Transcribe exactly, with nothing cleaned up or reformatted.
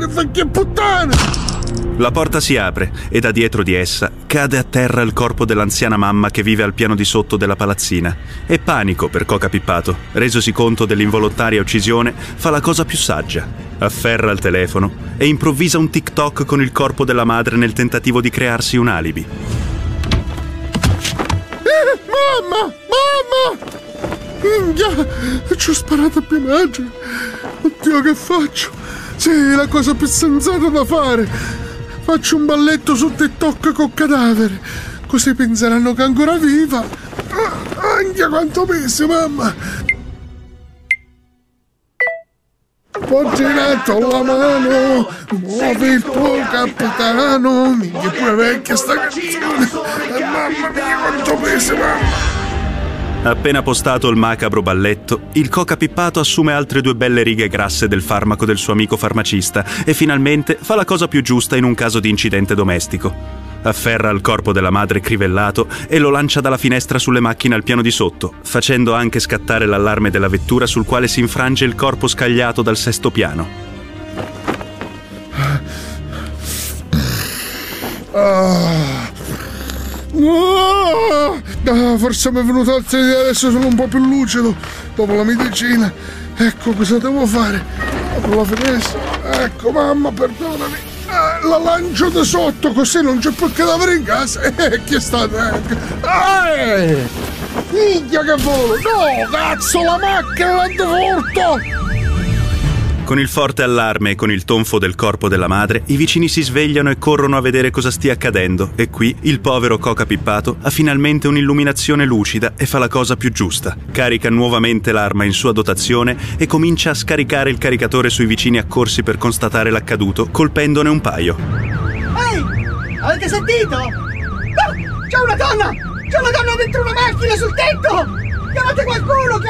Che puttana! La porta si apre e da dietro di essa cade a terra il corpo dell'anziana mamma che vive al piano di sotto della palazzina. E panico per Coca Pippato, resosi conto dell'involontaria uccisione, fa la cosa più saggia. Afferra il telefono e improvvisa un TikTok con il corpo della madre nel tentativo di crearsi un alibi. Eh, mamma! Mamma! Minchia! Ci ho sparato a piumaggia! Oddio, che faccio? Sì, la cosa più sensata da fare! Faccio un balletto su TikTok col cadavere, così penseranno che è ancora viva! Minchia, quanto pesa, mamma! Poggi in alto la mano, muovi il tuo capitano! Minchia, pure vecchia sta canzone! Mamma mia, quanto pesa, mamma! Appena postato il macabro balletto, il Coca Pippato assume altre due belle righe grasse del farmaco del suo amico farmacista e finalmente fa la cosa più giusta in un caso di incidente domestico. Afferra il corpo della madre crivellato e lo lancia dalla finestra sulle macchine al piano di sotto, facendo anche scattare l'allarme della vettura sul quale si infrange il corpo scagliato dal sesto piano. Ah. Oh, forse mi è venuto altra idea, adesso sono un po' più lucido dopo la medicina. Ecco cosa devo fare. Apro la finestra. Ecco, mamma, perdonami. Eh, la lancio da sotto, così non c'è più cadavere in casa. Eh, chi è stato? Eh, minchia che volo! No, cazzo, la macchina l'antifurto! Con il forte allarme e con il tonfo del corpo della madre, i vicini si svegliano e corrono a vedere cosa stia accadendo e qui il povero Coca Pippato ha finalmente un'illuminazione lucida e fa la cosa più giusta. Carica nuovamente l'arma in sua dotazione e comincia a scaricare il caricatore sui vicini accorsi per constatare l'accaduto, colpendone un paio. Ehi! Avete sentito? No! C'è una donna! C'è una donna dentro una macchina sul tetto! Chiamate qualcuno!